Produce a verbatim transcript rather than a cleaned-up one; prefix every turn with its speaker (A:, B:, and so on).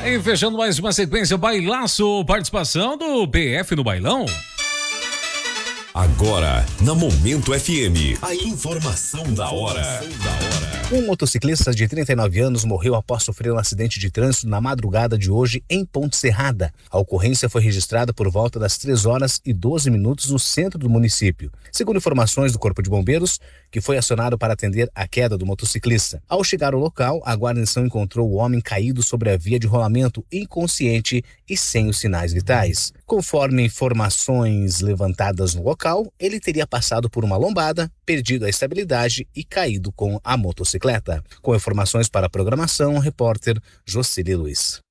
A: E fechando mais uma sequência, bailaço, participação do B F no bailão.
B: Agora, na Momento F M, a informação da hora.
C: Um motociclista de trinta e nove anos morreu após sofrer um acidente de trânsito na madrugada de hoje em Ponte Serrada. A ocorrência foi registrada por volta das três horas e doze minutos no centro do município. Segundo informações do Corpo de Bombeiros, que foi acionado para atender a queda do motociclista. Ao chegar ao local, a guarnição encontrou o homem caído sobre a via de rolamento, inconsciente e sem os sinais vitais. Conforme informações levantadas no local, ele teria passado por uma lombada, perdido a estabilidade e caído com a motocicleta. Com informações para a programação, o repórter Jocely Luiz.